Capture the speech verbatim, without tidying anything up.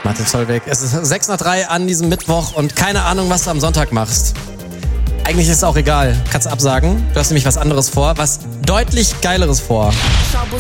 Martin Solveig, es ist sechs nach drei an diesem Mittwoch und keine Ahnung, was du am Sonntag machst. Eigentlich ist es auch egal. Kannst absagen. Du hast nämlich was anderes vor, was deutlich Geileres vor. Schau, Bus